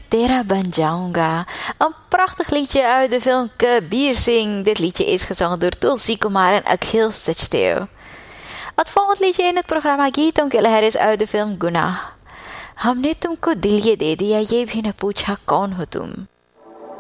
Tera ban jaunga. Een prachtig liedje uit de film Kabir Singh. Dit liedje is gezongen door Tulsi Kumar en Akhil Sachdev. Het volgende liedje in het programma Geeton ke Leher is uit de film Guna. हमने तुमको दिल ये दे दिया ये भी न पूछा कौन हो तुम.